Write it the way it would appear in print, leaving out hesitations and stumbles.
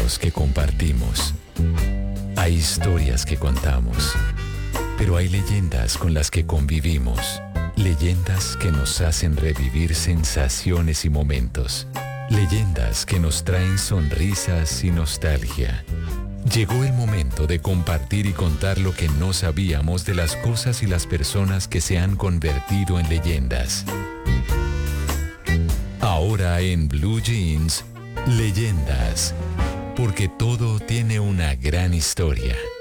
momentos que compartimos. Hay historias que contamos, pero hay leyendas con las que convivimos. Leyendas que nos hacen revivir sensaciones y momentos. Leyendas que nos traen sonrisas y nostalgia. Llegó el momento de compartir y contar lo que no sabíamos de las cosas y las personas que se han convertido en leyendas. Ahora en Blue Jeans, Leyendas, porque todo tiene una gran historia.